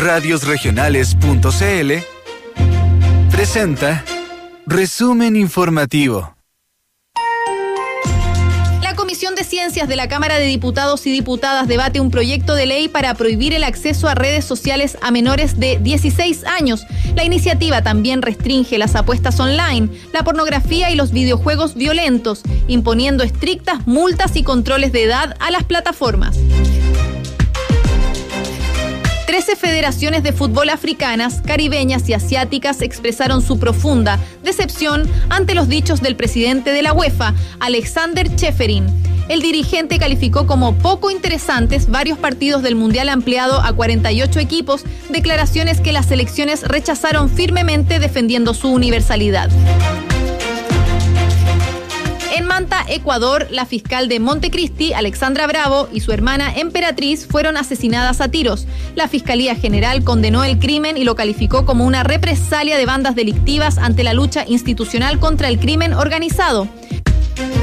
Radiosregionales.cl presenta Resumen Informativo. La Comisión de Ciencias de la Cámara de Diputados y Diputadas debate un proyecto de ley para prohibir el acceso a redes sociales a menores de 16 años. La iniciativa también restringe las apuestas online, la pornografía y los videojuegos violentos, imponiendo estrictas multas y controles de edad a las plataformas. 13 federaciones de fútbol africanas, caribeñas y asiáticas expresaron su profunda decepción ante los dichos del presidente de la UEFA, Alexander Ceferin. El dirigente calificó como poco interesantes varios partidos del Mundial ampliado a 48 equipos, declaraciones que las selecciones rechazaron firmemente defendiendo su universalidad. En Manta, Ecuador, la fiscal de Montecristi, Alexandra Bravo, y su hermana Emperatriz fueron asesinadas a tiros. La Fiscalía General condenó el crimen y lo calificó como una represalia de bandas delictivas ante la lucha institucional contra el crimen organizado.